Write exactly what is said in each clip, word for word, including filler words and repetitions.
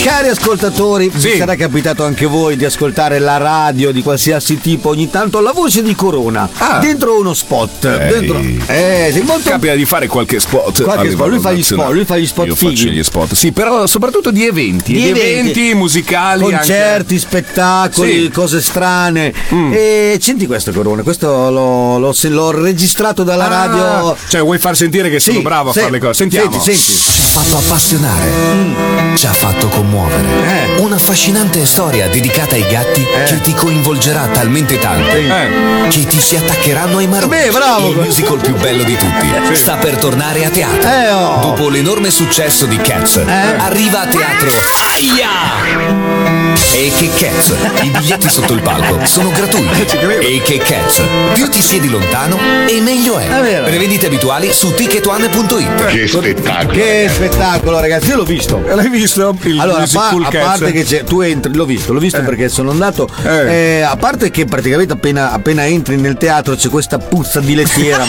Cari ascoltatori, sì. vi sarà capitato anche voi di ascoltare la radio di qualsiasi tipo, ogni tanto la voce di Corona ah. dentro uno spot. Ehi. Dentro, eh, sì, molto... Capita di fare qualche spot. Qualche spot. Lui fa gli spot, lui fa gli spot Io fighi. faccio gli spot, sì, però soprattutto di eventi, Di di eventi. eventi musicali, concerti, anche... spettacoli, sì. cose strane. Mm. E senti questo, Corona, questo l'ho, l'ho, l'ho registrato dalla ah, radio. Cioè, vuoi far sentire che sono sì, bravo a sì. fare le cose? Sentiamo. Senti, senti. Ci ha fatto appassionare, mm. ci ha fatto commuovere. Eh. Un'affascinante storia dedicata ai gatti Eh. che ti coinvolgerà talmente tanto Eh. che ti si attaccheranno ai maroni. Beh, bravo. Il musical più bello di tutti sta per tornare a teatro. Eh, oh. Dopo l'enorme successo di Cats, Eh. arriva a teatro Aia! E che Cats, i biglietti sotto il palco sono gratuiti. E che Cats, più ti siedi lontano e meglio è. È vero. Prevendite abituali su ticket one punto it. Che spettacolo. Che spettacolo, ragazzi, io l'ho visto. L'hai visto? Il Allora, a, pa- musical a Cats? parte che c'è, tu entri, l'ho visto, l'ho visto Eh. perché sono andato. Eh. Eh, a parte che praticamente appena, appena entri nel teatro c'è questa puzza di lettiera.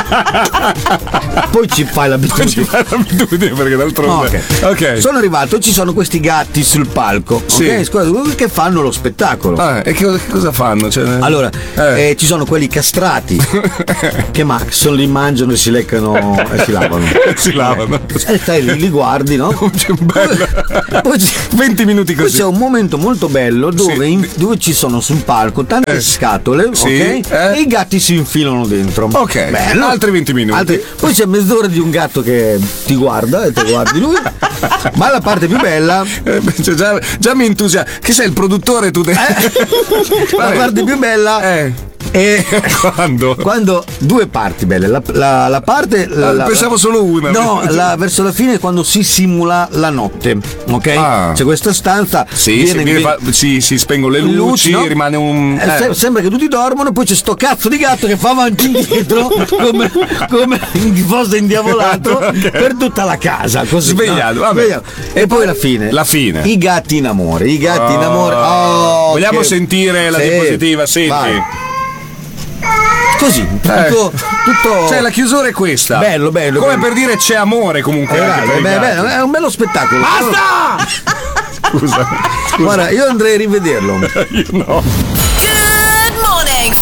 ma... Poi ci fai l'abitudine. Ci fai l'abitudine perché d'altronde. Ok. Ok. Sono arrivato, ci sono questi gatti sul palco. Sì. Ok, scusa, che fanno lo spettacolo. Ah, e che, che cosa fanno? Cioè, Allora, eh. eh, ci sono quelli castrati che ma sono lì, mangiano e si leccano e si lavano. si lavano. E stai lì, li guardi, no? C'è un bello. Poi c'è- venti minuti Poi così. c'è un momento molto bello dove, Sì. in- dove ci sono sul palco tante Eh. scatole, Sì, ok? eh. E i gatti si infilano dentro. Ok, Bello. altri venti minuti. Altri- Poi c'è mezz'ora di un gatto che ti guarda e te guardi lui. Ma la parte più bella, Eh, cioè, già, già mi entusiasma. Che sei il produttore tu? De- la Vabbè. parte più bella Eh. è Quando? quando due parti belle. La, la- la parte. La, la- Pensavo solo una. No, la- verso la fine quando si simula la notte, ok? Ah. C'è questa stanza. Sì, viene- si, viene viene- fa- si, si spengono le luci, no? rimane un. Eh, se- eh. Sembra che tutti dormono, poi c'è sto cazzo di gatto che fa avanti e indietro come, come un tifoso indiavolato Ok. per tutta la casa. Così, Svegliato, no? vabbè. Svegliato. E poi la fine. La fine. I gatti in amore. I gatti in amore. Oh, Vogliamo che- sentire la Sì, diapositiva? Senti. vai. Così, tutto, Eh. tutto Cioè, la chiusura è questa. Bello, bello, Come bello. per dire c'è amore comunque. Eh, anche dai, per i beh, gatti. beh, è un bello spettacolo. Basta! Scusa. Guarda, io andrei a rivederlo. Io no.